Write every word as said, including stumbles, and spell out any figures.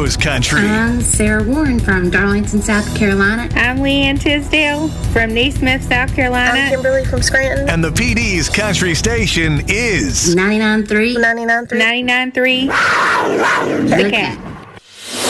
knows country. I'm Sarah Warren from Darlington, South Carolina. I'm Leanne Tisdale from Neesmith, South Carolina. I'm Kimberly from Scranton. And the P D's country station is ninety-nine point three. ninety-nine point three. ninety-nine point three. The Cat.